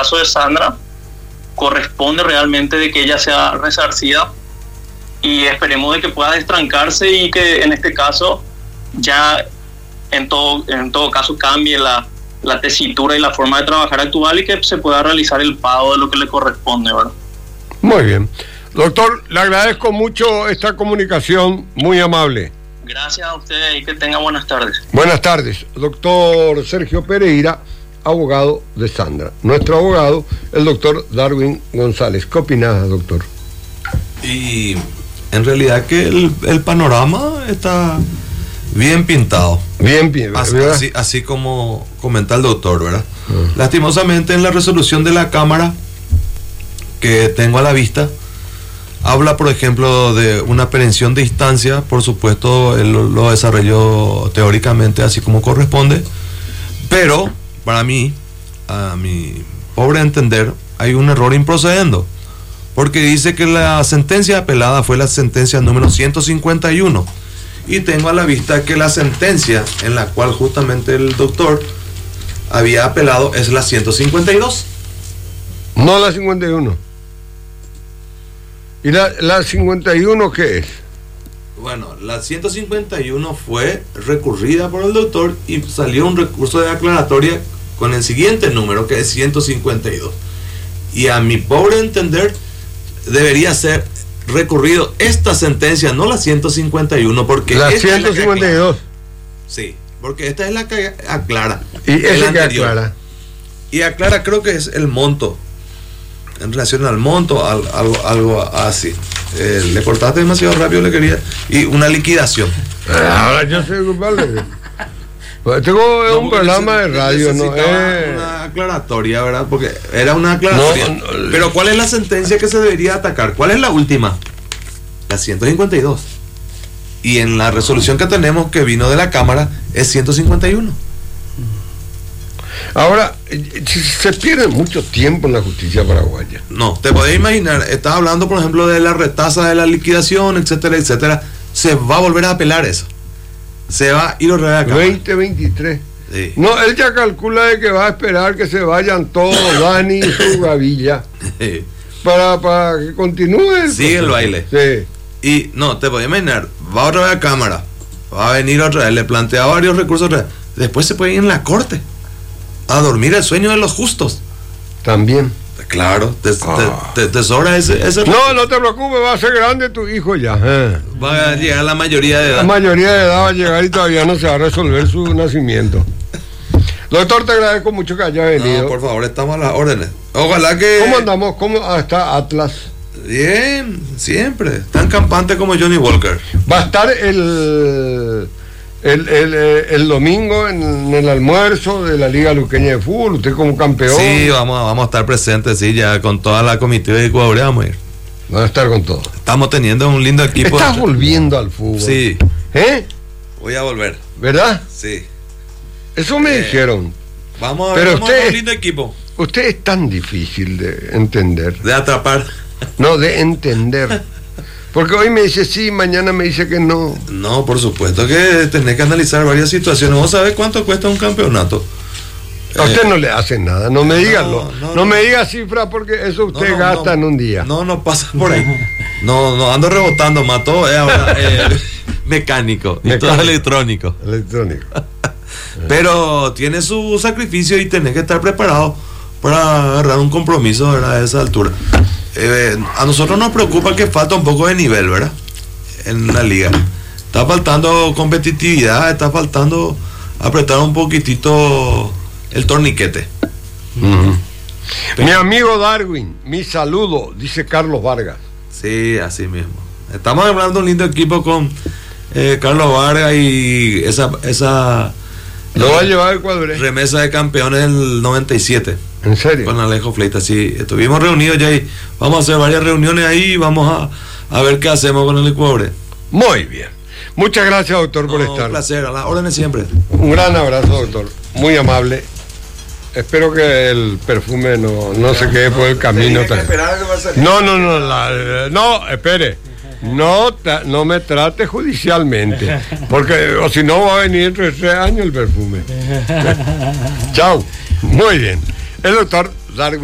caso de Sandra, corresponde realmente de que ella sea resarcida y esperemos de que pueda destrancarse y que en este caso ya en todo caso cambie la tesitura y la forma de trabajar actual y que se pueda realizar el pago de lo que le corresponde, ¿verdad? Muy bien. Doctor, le agradezco mucho esta comunicación, muy amable. Gracias a usted y que tenga buenas tardes. Buenas tardes. Doctor Sergio Pereira, abogado de Sandra. Nuestro abogado, el doctor Darwin González. ¿Qué opinás, doctor? Y en realidad que el panorama está bien pintado. Bien, así como comenta el doctor, ¿verdad? Lastimosamente en la resolución de la Cámara que tengo a la vista, habla, por ejemplo, de una aprehensión de instancia. Por supuesto, él lo desarrolló teóricamente así como corresponde, pero para mí, a mi pobre entender, hay un error improcedendo, porque dice que la sentencia apelada fue la sentencia número 151, y tengo a la vista que la sentencia en la cual justamente el doctor había apelado es la 152. No la 51. ¿Y la 51 qué es? Bueno, la 151 fue recurrida por el doctor y salió un recurso de aclaratoria con el siguiente número, que es 152. Y a mi pobre entender, debería ser recurrido esta sentencia, no la 151, porque la 152. Sí, porque esta es la que aclara. ¿Y esa que aclara? Y aclara, creo que es el monto. En relación al monto, algo así. Le cortaste demasiado rápido, le quería. Y una liquidación. Ahora yo soy culpable. Tengo un programa de radio, ¿no? Una aclaratoria, ¿verdad? Porque era una aclaratoria. No. Pero ¿cuál es la sentencia que se debería atacar? ¿Cuál es la última? La 152. Y en la resolución que tenemos, que vino de la Cámara, es 151. Ahora, se pierde mucho tiempo en la justicia paraguaya. No, te podés imaginar, estás hablando, por ejemplo, de la retasa de la liquidación, etcétera, etcétera. Se va a volver a apelar eso. Se va a ir otra vez a 2023. Sí. No, él ya calcula de que va a esperar que se vayan todos, Dani y su gavilla, sí, para que continúe. Sigue el baile. Sí. Y no, te podés imaginar, va otra vez a Cámara, va a venir otra vez, le plantea varios recursos otra vez. Después se puede ir en la corte a dormir el sueño de los justos. También. Claro, te sobra ese. No te preocupes, va a ser grande tu hijo ya. Va a llegar a la mayoría de edad. La mayoría de edad va a llegar y todavía no se va a resolver su nacimiento. Doctor, te agradezco mucho que haya venido. No, por favor, estamos a las órdenes. Ojalá que... ¿Cómo andamos? ¿Cómo está Atlas? Bien, siempre. Tan campante como Johnny Walker. Va a estar el domingo en el almuerzo de la Liga Luqueña de Fútbol, usted como campeón. Sí, vamos a estar presentes, sí, ya con toda la comitiva de Ecuador vamos a ir. Van a estar con todo. Estamos teniendo un lindo equipo. Estás volviendo al fútbol. Sí. Voy a volver. ¿Verdad? Sí. Eso me dijeron. Vamos a ver un lindo equipo. Usted es tan difícil de entender. De atrapar. No, de entender. Porque hoy me dice sí, mañana me dice que no. No, por supuesto que tenés que analizar varias situaciones. ¿Vos sabés cuánto cuesta un campeonato? A usted no le hace nada, no me diga no me diga cifras porque eso usted gasta en un día. No pasa por ahí. No, ando rebotando, mató ahora mecánico y todo electrónico. Pero tiene su sacrificio y tenés que estar preparado para agarrar un compromiso, ¿verdad? A esa altura. A nosotros nos preocupa que falta un poco de nivel, ¿verdad? En la liga. Está faltando competitividad, está faltando apretar un poquitito el torniquete. Mi amigo Darwin, mi saludo, dice Carlos Vargas. Sí, así mismo. Estamos hablando de un lindo equipo con Carlos Vargas y esa lo va a llevar el cuadro. Remesa de campeones del 97. ¿En serio? Con Alejo Fleita, sí. Estuvimos reunidos ya y vamos a hacer varias reuniones ahí y vamos a ver qué hacemos con el Ecuador. Muy bien. Muchas gracias, doctor, por estar. Un placer, a las órdenes siempre. Un gran abrazo, doctor. Muy amable. Espero que el perfume no se quede por el camino. No, espere. No me trate judicialmente, porque o si no va a venir entre 3 años el perfume. Chao. Muy bien. El doctor Darwin